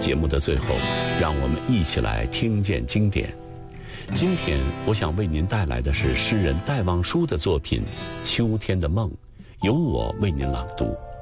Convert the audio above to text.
节目的最后，让我们一起来听见经典。今天我想为您带来的是诗人戴望舒的作品《秋天的梦》，由我为您朗读。